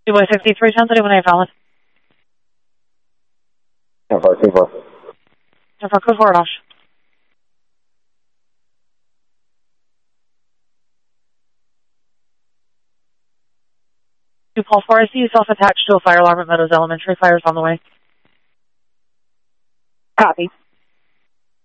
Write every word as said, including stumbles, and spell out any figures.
Two boy sixty-three, ten thirty-one, eight valid. ten four, two four. ten four, code four, Osh. Two Paul four, I see you self-attached to a fire alarm at Meadows Elementary. Fire's on the way. Copy.